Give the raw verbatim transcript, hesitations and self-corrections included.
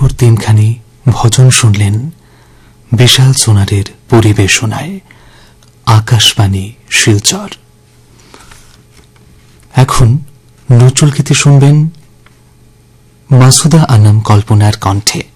পর তিনখানি ভজন শুনলেন বিশাল সোনারের পরিবেশনায় আকাশবাণী শিলচর। এখন নজরুল গীতি শুনবেন মাসুদা আনাম কল্পনার কণ্ঠে।